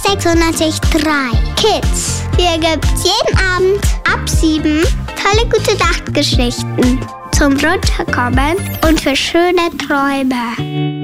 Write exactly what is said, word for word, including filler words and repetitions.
sechsundneunzig Komma drei Kids. Hier gibt's jeden Abend ab sieben tolle gute Nachtgeschichten zum Runterkommen und für schöne Träume.